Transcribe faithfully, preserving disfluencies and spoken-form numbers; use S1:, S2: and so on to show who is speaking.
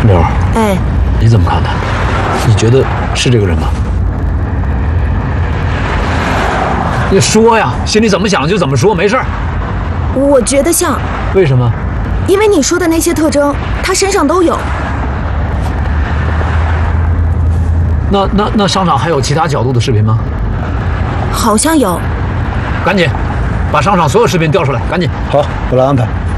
S1: 刘儿，
S2: 哎，
S1: 你怎么看的？你觉得是这个人吗？你说呀，心里怎么想就怎么说，没事儿。
S2: 我觉得像。
S1: 为什么？
S2: 因为你说的那些特征，他身上都有。
S1: 那那那商场还有其他角度的视频吗？
S2: 好像有。
S1: 赶紧把商场所有视频调出来，赶紧。
S3: 好，我来安排。